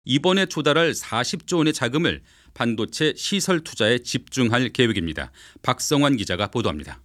이번에 조달할 40조 원의 자금을 반도체 시설 투자에 집중할 계획입니다. 박성환 기자가 보도합니다.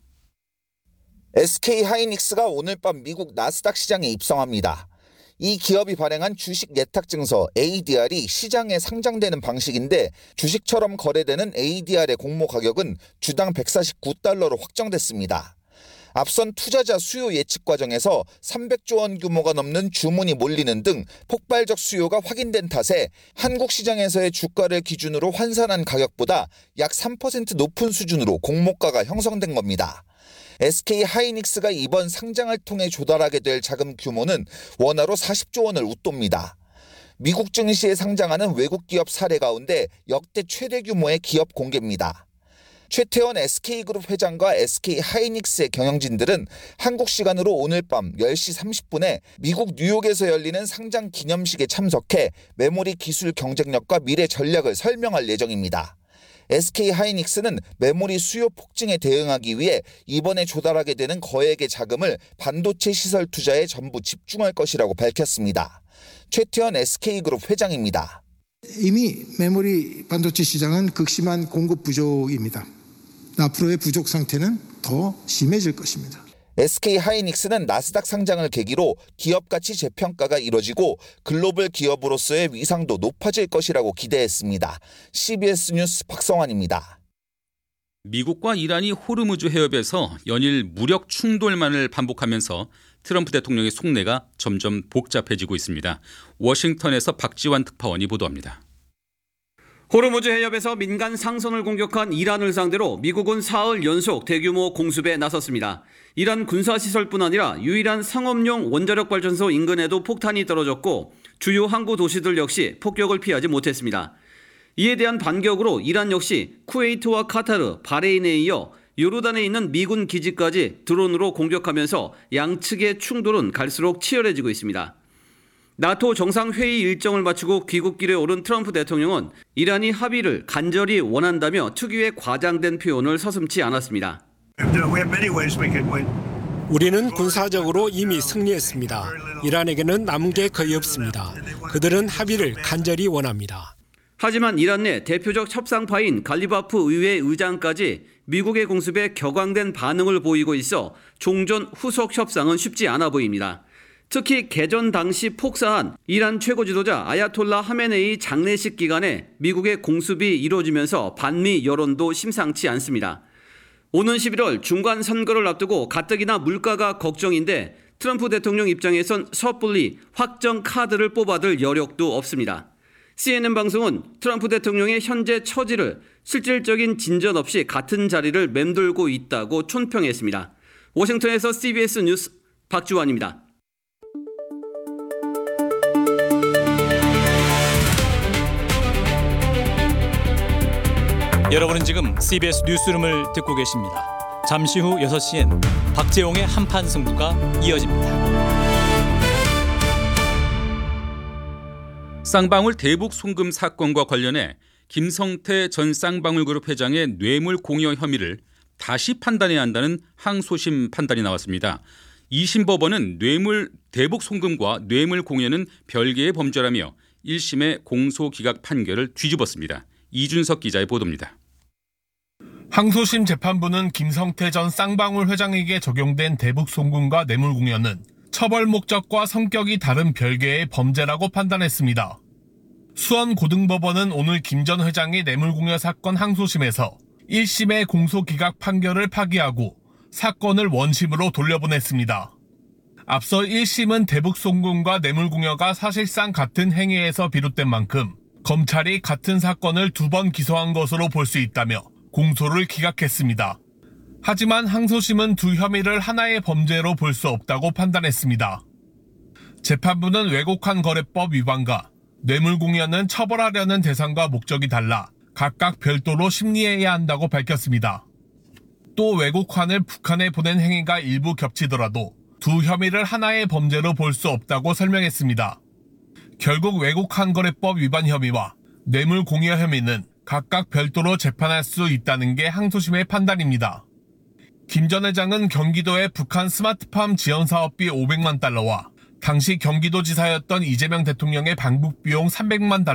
SK 하이닉스가 오늘 밤 미국 나스닥 시장에 입성합니다. 이 기업이 발행한 주식 예탁 증서 ADR이 시장에 상장되는 방식인데 주식처럼 거래되는 ADR의 공모 가격은 주당 149달러로 확정됐습니다. 앞선 투자자 수요 예측 과정에서 300조 원 규모가 넘는 주문이 몰리는 등 폭발적 수요가 확인된 탓에 한국 시장에서의 주가를 기준으로 환산한 가격보다 약 3% 높은 수준으로 공모가가 형성된 겁니다. SK 하이닉스가 이번 상장을 통해 조달하게 될 자금 규모는 원화로 40조 원을 웃돕니다. 미국 증시에 상장하는 외국 기업 사례 가운데 역대 최대 규모의 기업 공개입니다. 최태원 SK그룹 회장과 SK 하이닉스의 경영진들은 한국 시간으로 오늘 밤 10시 30분에 미국 뉴욕에서 열리는 상장 기념식에 참석해 메모리 기술 경쟁력과 미래 전략을 설명할 예정입니다. SK 하이닉스는 메모리 수요 폭증에 대응하기 위해 이번에 조달하게 되는 거액의 자금을 반도체 시설 투자에 전부 집중할 것이라고 밝혔습니다. 최태원 SK그룹 회장입니다. 이미 메모리 반도체 시장은 극심한 공급 부족입니다. 앞으로의 부족 상태는 더 심해질 것입니다. SK 하이닉스는 나스닥 상장을 계기로 기업 가치 재평가가 이뤄지고 글로벌 기업으로서의 위상도 높아질 것이라고 기대했습니다. CBS 뉴스 박성환입니다. 미국과 이란이 호르무즈 해협에서 연일 무력 충돌만을 반복하면서 트럼프 대통령의 속내가 점점 복잡해지고 있습니다. 워싱턴에서 박지환 특파원이 보도합니다. 호르무즈 해협에서 민간 상선을 공격한 이란을 상대로 미국은 사흘 연속 대규모 공습에 나섰습니다. 이란 군사시설뿐 아니라 유일한 상업용 원자력 발전소 인근에도 폭탄이 떨어졌고 주요 항구 도시들 역시 폭격을 피하지 못했습니다. 이에 대한 반격으로 이란 역시 쿠웨이트와 카타르, 바레인에 이어 요르단에 있는 미군 기지까지 드론으로 공격하면서 양측의 충돌은 갈수록 치열해지고 있습니다. 나토 정상회의 일정을 마치고 귀국길에 오른 트럼프 대통령은 이란이 합의를 간절히 원한다며 특유의 과장된 표현을 서슴지 않았습니다. 우리는 군사적으로 이미 승리했습니다. 이란에게는 남은 게 거의 없습니다. 그들은 합의를 간절히 원합니다. 하지만 이란 내 대표적 협상파인 갈리바프 의회 의장까지 미국의 공습에 격앙된 반응을 보이고 있어 종전 후속 협상은 쉽지 않아 보입니다. 특히 개전 당시 폭사한 이란 최고 지도자 아야톨라 하메네이 장례식 기간에 미국의 공습이 이루어지면서 반미 여론도 심상치 않습니다. 오는 11월 중간 선거를 앞두고 가뜩이나 물가가 걱정인데 트럼프 대통령 입장에선 섣불리 확정 카드를 뽑아들 여력도 없습니다. CNN 방송은 트럼프 대통령의 현재 처지를 실질적인 진전 없이 같은 자리를 맴돌고 있다고 촌평했습니다. 워싱턴에서 CBS 뉴스 박지환입니다. 여러분은 지금 CBS 뉴스룸을 듣고 계십니다. 잠시 후 6시엔 박재홍의 한판 승부가 이어집니다. 쌍방울 대북 송금 사건과 관련해 김성태 전 쌍방울그룹 회장의 뇌물 공여 혐의를 다시 판단해야 한다는 항소심 판단이 나왔습니다. 2심 법원은 뇌물 대북 송금과 뇌물 공여는 별개의 범죄라며 1심의 공소기각 판결을 뒤집었습니다. 이준석 기자의 보도입니다. 항소심 재판부는 김성태 전 쌍방울 회장에게 적용된 대북 송금과 뇌물 공여는 처벌 목적과 성격이 다른 별개의 범죄라고 판단했습니다. 수원고등법원은 오늘 김 전 회장의 뇌물 공여 사건 항소심에서 1심의 공소기각 판결을 파기하고 사건을 원심으로 돌려보냈습니다. 앞서 1심은 대북 송금과 뇌물 공여가 사실상 같은 행위에서 비롯된 만큼 검찰이 같은 사건을 2번 기소한 것으로 볼 수 있다며 공소를 기각했습니다. 하지만 항소심은 두 혐의를 하나의 범죄로 볼 수 없다고 판단했습니다. 재판부는 왜곡한 거래법 위반과 뇌물 공여는 처벌하려는 대상과 목적이 달라 각각 별도로 심리해야 한다고 밝혔습니다. 또 왜곡환을 북한에 보낸 행위가 일부 겹치더라도 두 혐의를 하나의 범죄로 볼 수 없다고 설명했습니다. 결국 왜곡한 거래법 위반 혐의와 뇌물 공여 혐의는 각각 별도로 재판할 수 있다는 게 항소심의 판단입니다. 김 전 회장은 경기도의 북한 스마트팜 지원 사업비 500만 달러와 당시 경기도지사였던 이재명 대통령의 방북 비용 300만 달러